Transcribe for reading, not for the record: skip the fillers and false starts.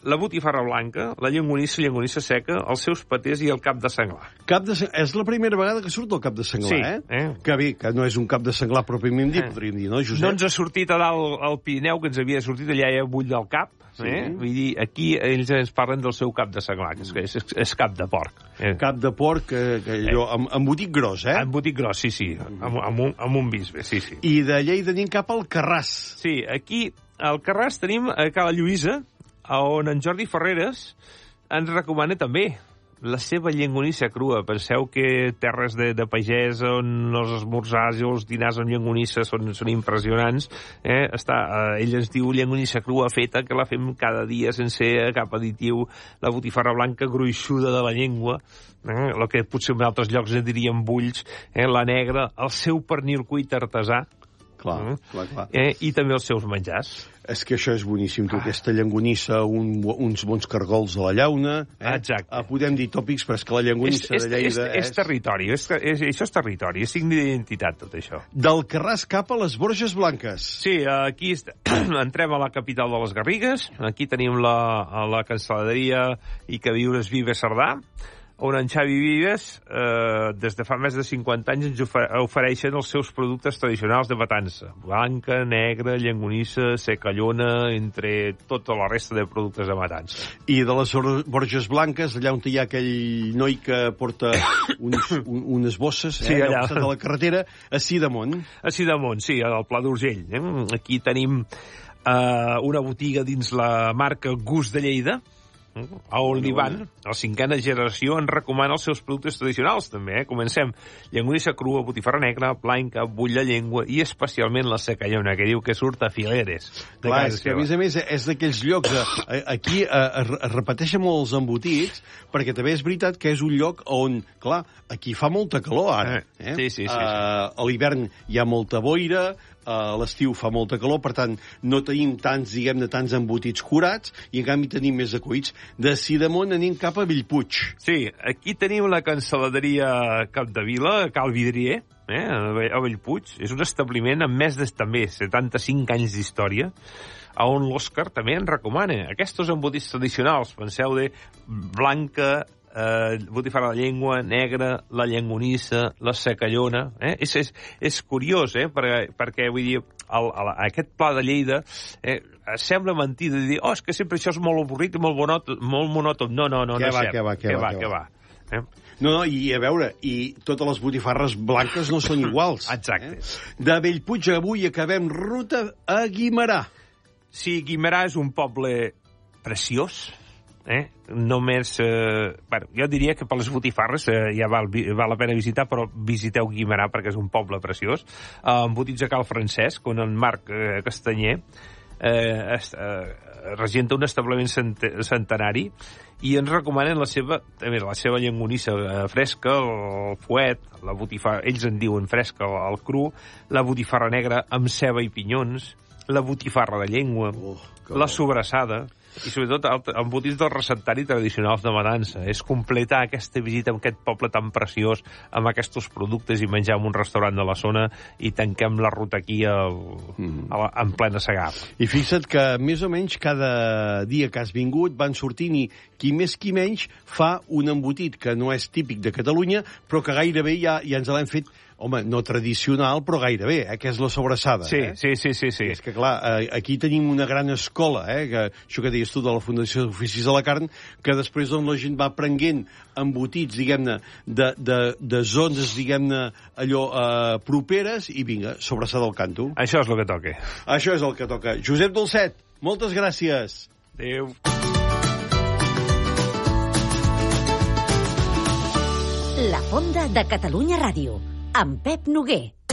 la botifarra blanca, la llonganissa seca, els seus patés i el cap de senglar. És la primera vegada que surt el cap de senglar, Que bé, que no és un cap de senglar pròpiament dit, podríem dir, no, Josep? No ens ha sortit a dalt al Pirineu, que ens havia sortit allà a bull del cap. Vull dir, aquí ells ens parlen del seu cap de senglar, que és cap de porc. Cap de porc, allò, embotit gros, Embotit gros, sí, amb un bisbe, sí. I de Lleida anem cap al Carràs. Sí, aquí al Carràs tenim a Cala Lluïsa, on en Jordi Ferreres ens recomana també la seva llonganissa crua. Penseu que terres de pagès on els esmorzars i els dinars amb llonganissa són impressionants. Ell ens diu llonganissa crua feta, que la fem cada dia sense cap additiu, la botifarra blanca gruixuda de la llengua, el que potser en altres llocs en diríem bulls, la negra, el seu pernil cuit artesà, clar. I també els seus menjars. És que això és boníssim, aquesta llonganissa, uns bons cargols a la llauna. Exacte. Podem dir tòpics, però és que la llonganissa de Lleida és territori, això és territori, és signe d'identitat, tot això. Del Carràs cap a les Borges Blanques. Sí, aquí entrem a la capital de les Garrigues, aquí tenim la cancel·laderia i Queviures Vives Cerdà, on en Xavi Vives, des de fa més de 50 anys, ens ofereixen els seus productes tradicionals de matança. Blanca, negra, llonganissa, secallona, entre tota la resta de productes de matança. I de les Borges Blanques, allà on hi ha aquell noi que porta unes bosses, allà de la carretera, a Sidamont. A Sidamont, sí, al Pla d'Urgell. Aquí tenim una botiga dins la marca Gust de Lleida, a on li van, la 5a generació ens recomana els seus productes tradicionals, també. Comencem. Llonganissa crua, botifarra negra, blanca, bull de llengua i especialment la secallona, que diu que surt a fileres. Clar, és que a més és d'aquells llocs... Aquí es repeteixen molt els embotits, perquè també és veritat que és un lloc on, clar, aquí fa molta calor ara. Sí. A l'hivern hi ha molta boira, a l'estiu fa molta calor, per tant, no tenim tants embotits curats, i en canvi tenim més acuïts. De Sidamont anem cap a Bellpuig. Sí, aquí tenim la cancel·laderia Capdevila, Cal Vidrier, a Bellpuig. És un establiment amb més de, també, 75 anys d'història, on l'Òscar també en recomana aquests embotits tradicionals. Penseu de blanca, botifarra de llengua, negra, la llonganissa, la secallona. És curiós, perquè vull dir, aquest pla de Lleida sembla mentida de dir, és que sempre això és molt avorrit i molt monòton. No, Què va. No, i a veure, i totes les botifarres blanques no són iguals. Exacte. De Bellpuig avui acabem ruta a Guimerà. Sí, Guimerà és un poble preciós, només... jo diria que per les botifarres ja val la pena visitar, però visiteu Guimerà perquè és un poble preciós. Embotits a Cal Francesc, on en Marc Castanyer regenta un establiment centenari i ens recomanen la seva llonganissa fresca, el fuet, la botifarra, ells en diuen fresca, el cru, la botifarra negra amb ceba i pinyons, la botifarra de llengua, la sobrassada i sobretot embotits del receptari tradicionals de matança. És completar aquesta visita amb aquest poble tan preciós, amb aquests productes i menjar en un restaurant de la zona i tanquem la ruta aquí en plena Segarra. I fixa't que més o menys cada dia que has vingut van sortint i qui més qui menys fa un embotit que no és típic de Catalunya, però que gairebé ja ens l'hem fet, home, no tradicional, però gairebé, que és la sobrassada. Sí. És que, clar, aquí tenim una gran escola, que això que deies tu de la Fundació d'Oficis de la Carn, que després on la gent va aprenent embotits, diguem-ne, de zones, diguem-ne, allò properes, i vinga, sobrassada al canto. Això és el que toca. Això és el que toca. Josep Dolcet, moltes gràcies. Adéu. La Fonda de Catalunya Ràdio, amb Pep Noguer.